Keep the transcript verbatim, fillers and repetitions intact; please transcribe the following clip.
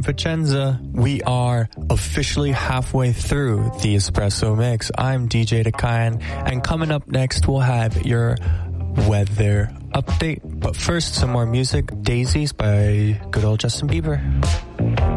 Vicenza. We are officially halfway through the Espresso Mix. I'm D J Takayan, and coming up next, we'll have your weather update. But first, some more music. Daisies by good old Justin Bieber.